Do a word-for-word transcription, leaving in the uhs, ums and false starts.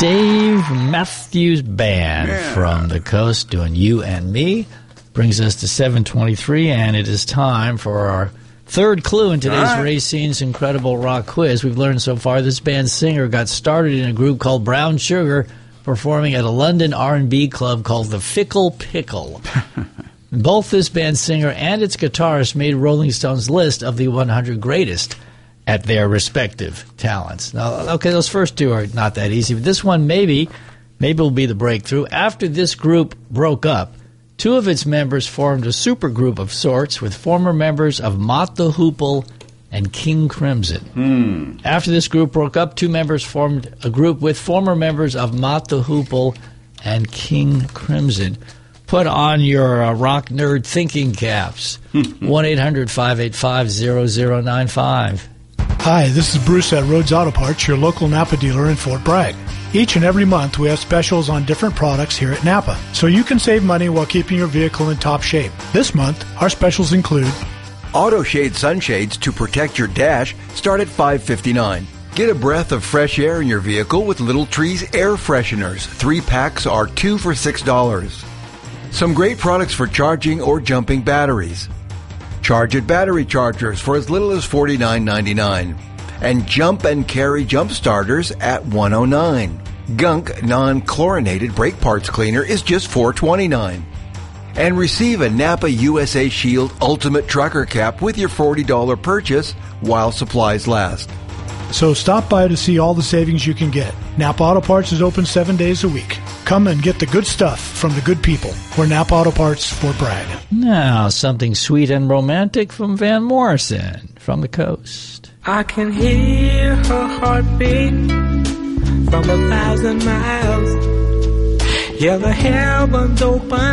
Dave Matthews Band yeah. from the coast doing You and Me. Brings us to seven twenty-three, and it is time for our third clue in today's right. Racine's Incredible Rock Quiz. We've learned so far this band's singer got started in a group called Brown Sugar, performing at a London R and B club called the Fickle Pickle. Both this band's singer and its guitarist made Rolling Stone's list of the one hundred greatest at their respective talents. Now, okay, those first two are not that easy, but this one maybe, maybe will be the breakthrough. After this group broke up, two of its members formed a supergroup of sorts with former members of Mott the Hoople and King Crimson. Hmm. After this group broke up, two members formed a group with former members of Mott the Hoople and King Crimson. Put on your uh, rock nerd thinking caps. one eight hundred five eight five zero zero nine five. Hi, this is Bruce at Rhodes Auto Parts, your local Napa dealer in Fort Bragg. Each and every month, we have specials on different products here at Napa, so you can save money while keeping your vehicle in top shape. This month, our specials include Auto Shade sunshades to protect your dash start at five fifty-nine. Get a breath of fresh air in your vehicle with Little Trees air fresheners. Three packs are two for six dollars. Some great products for charging or jumping batteries. Charge It battery chargers for as little as forty-nine ninety-nine. And Jump and Carry jump starters at one oh nine. Gunk non-chlorinated brake parts cleaner is just four twenty-nine. And receive a Napa U S A Shield Ultimate Trucker Cap with your forty dollars purchase while supplies last. So stop by to see all the savings you can get. Napa Auto Parts is open seven days a week. Come and get the good stuff from the good people. We're Napa Auto Parts, Fort Bragg. Now, something sweet and romantic from Van Morrison from the coast. I can hear her heartbeat from a thousand miles. Yeah, the heavens open